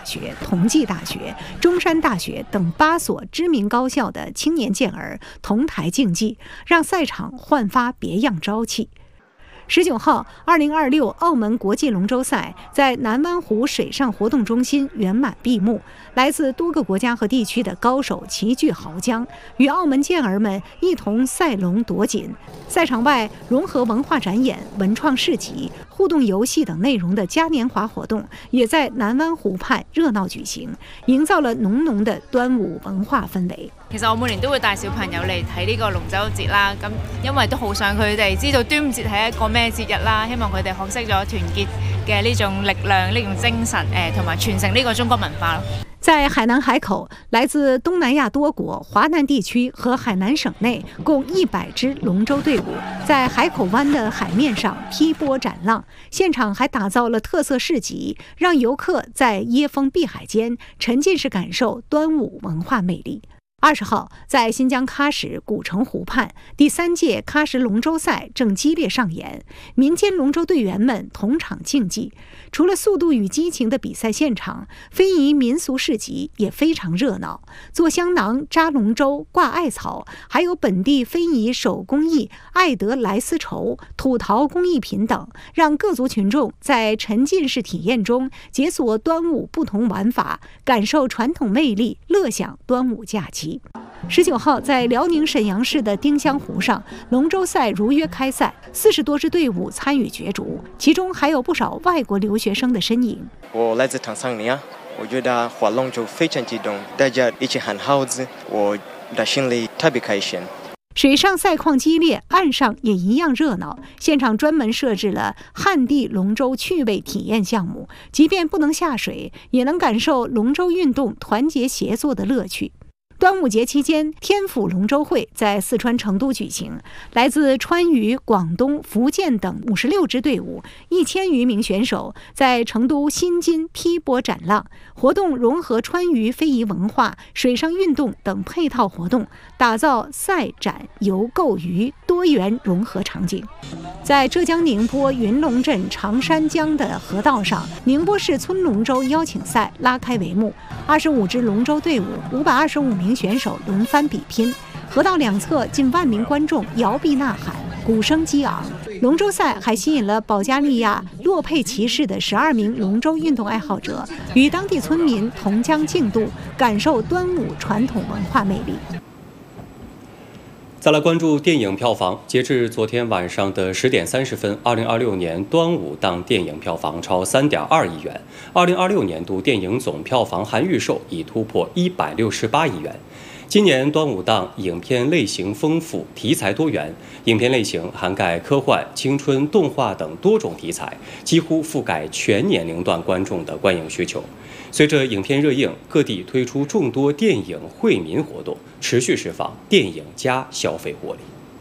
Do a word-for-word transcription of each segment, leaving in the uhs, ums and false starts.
大学、同济大学、中山大学等八所知名高校的青年健儿同台竞技，让赛场焕发别样朝气。十九号，二零二六澳门国际龙舟赛在南湾湖水上活动中心圆满闭幕。来自多个国家和地区的高手齐聚濠江，与澳门健儿们一同赛龙夺锦。赛场外，融合文化展演、文创市集、互动游戏等內容的嘉年華活動也在南灣湖畔熱鬧舉行，營造了濃濃的端午文化氛圍。 其實我每年都會帶小朋友嚟睇呢個龍舟節啦，咁因為都好想佢哋知道端午節係一個咩節日啦，希望佢哋學識咗團結嘅呢種力量、呢種精神，誒同埋傳承呢個中國文化咯。在海南海口，来自东南亚多国、华南地区和海南省内共一百支龙舟队伍，在海口湾的海面上劈波斩浪。现场还打造了特色市集，让游客在椰风碧海间沉浸式感受端午文化魅力。二十号，在新疆喀什古城湖畔，第三届喀什龙舟赛正激烈上演，民间龙舟队员们同场竞技。除了速度与激情的比赛现场，非遗民俗市集也非常热闹。做香囊、扎龙舟、挂艾草，还有本地非遗手工艺爱德莱丝绸、土陶工艺品等，让各族群众在沉浸式体验中解锁端午不同玩法，感受传统魅力，乐享端午假期。十九号，在辽宁沈阳市的丁香湖上，龙舟赛如约开赛，四十多支队伍参与角逐，其中还有不少外国留学生的身影。 我来自坦桑尼亚，我觉得划龙舟非常激动，大家一起喊号子，我的心里特别开心。 水上赛况激烈，岸上也一样热闹。现场专门设置了旱地龙舟趣味体验项目，即便不能下水，也能感受龙舟运动团结协作的乐趣。端午节期间，天府龙舟会在四川成都举行，来自川渝、广东、福建等五十六支队伍，一千余名选手在成都新津劈波斩浪。活动融合川渝非遗文化、水上运动等配套活动，打造赛展游购渔多元融合场景。在浙江宁波云龙镇长山江的河道上，宁波市村龙舟邀请赛拉开帷幕，二十五支龙舟队伍，五百二十五名选手轮番比拼，河道两侧近万名观众摇臂呐喊，鼓声激昂。龙舟赛还吸引了保加利亚洛佩奇市的十二名龙舟运动爱好者，与当地村民同江竞渡，感受端午传统文化魅力。 再来关注电影票房，截至昨天晚上的十点三十分，二零二六年端午档电影票房超三点二亿元，二零二六年度电影总票房含预售已突破一百六十八亿元。今年端午档影片类型丰富，题材多元，影片类型涵盖科幻、青春、动画等多种题材，几乎覆盖全年龄段观众的观影需求。随着影片热映，各地推出众多电影惠民活动，持续释放电影加消费活力。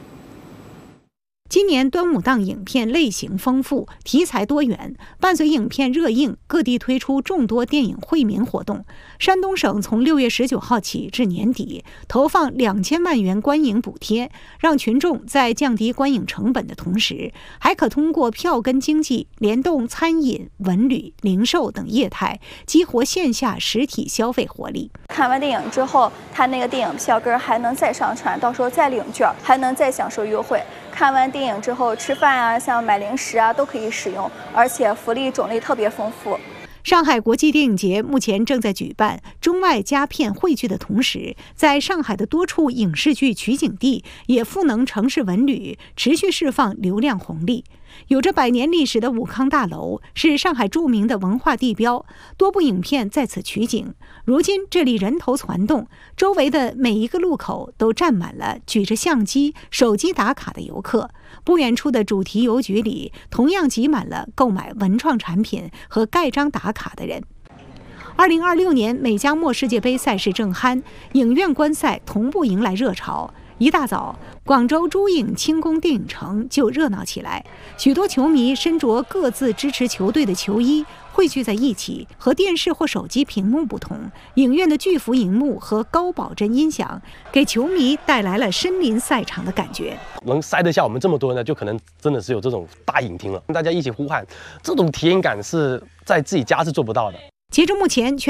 今年端午档影片类型丰富，题材多元，伴随影片热映，各地推出众多电影惠民活动。山东省从六月十九号起至年底，投放两千万元观影补贴，让群众在降低观影成本的同时，还可通过票根经济联动餐饮、文旅、零售等业态，激活线下实体消费活力。 看完电影之后，他那个电影票根还能再上传，到时候再领券，还能再享受优惠。看完电影之后吃饭啊，像买零食啊都可以使用，而且福利种类特别丰富。 上海国际电影节目前正在举办，中外佳片汇聚的同时，在上海的多处影视剧取景地也赋能城市文旅，持续释放流量红利。有着百年历史的武康大楼是上海著名的文化地标，多部影片在此取景。如今这里人头攒动，周围的每一个路口都站满了举着相机、手机打卡的游客。不远处的主题邮局里同样挤满了购买文创产品和盖章打卡的人。二零二六年美加墨世界杯赛事正酣，影院观赛同步迎来热潮。一大早，广州珠影轻工电影城就热闹起来，许多球迷身着各自支持球队的球衣汇聚在一起。和电视或手机屏幕不同，影院的巨幅荧幕和高保真音响给球迷带来了身临赛场的感觉。 能塞得下我们这么多人呢，就可能真的是有这种大影厅了，大家一起呼喊，这种体验感是在自己家是做不到的。 截至目前，全